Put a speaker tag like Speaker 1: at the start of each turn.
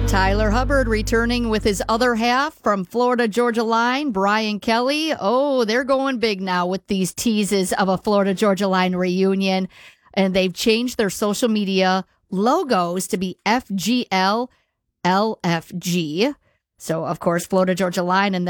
Speaker 1: Tyler Hubbard returning with his other half from Florida Georgia Line, Brian Kelly. Oh, they're going big now with these teases of a Florida Georgia Line reunion. And they've changed their social media logos to be FGL LFG. So, of course, Florida Georgia Line and